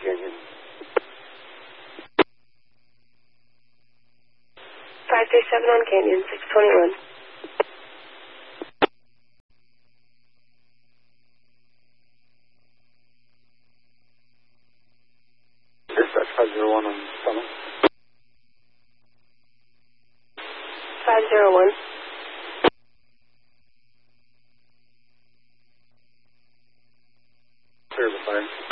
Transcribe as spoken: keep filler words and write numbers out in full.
Canyon. five three seven on Canyon, six twenty-one. Dispatch five zero one on Summit. five zero one. Clear the fire.